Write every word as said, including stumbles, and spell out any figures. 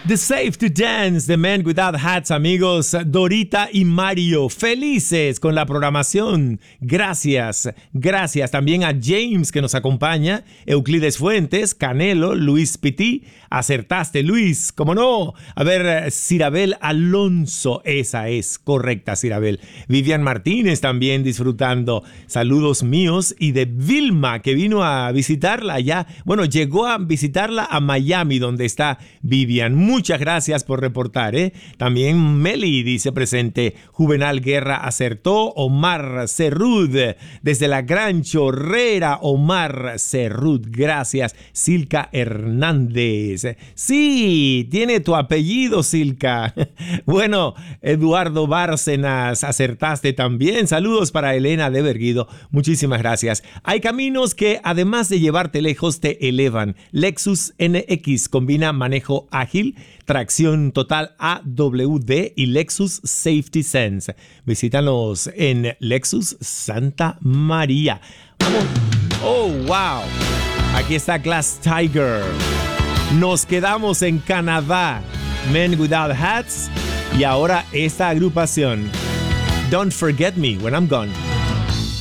The Safe to Dance, The Men Without Hats, amigos. Dorita y Mario, felices con la programación. Gracias, gracias también a James que nos acompaña, Euclides Fuentes, Canelo, Luis Pití. Acertaste, Luis, ¿cómo no? A ver, Cirabel Alonso, esa es correcta, Cirabel. Vivian Martínez también disfrutando. Saludos míos y de Vilma que vino a visitarla allá. Bueno, llegó a visitarla a Miami, donde está Vivian. Muchas gracias por reportar, ¿eh? También Meli dice presente. Juvenal Guerra acertó. Omar Cerrud, desde la Gran Chorrera. Omar Cerrud, gracias. Silka Hernández. Sí, tiene tu apellido, Silka. Bueno, Eduardo Bárcenas, acertaste también. Saludos para Elena de Berguido. Muchísimas gracias. Hay caminos que, además de llevarte lejos, te elevan. Lexus N X combina manejo ágil, tracción total A W D y Lexus Safety Sense. Visítanos en Lexus Santa María. Vamos. Oh, wow. Aquí está Glass Tiger. Nos quedamos en Canadá. Men Without Hats. Y ahora esta agrupación. Don't Forget Me When I'm Gone.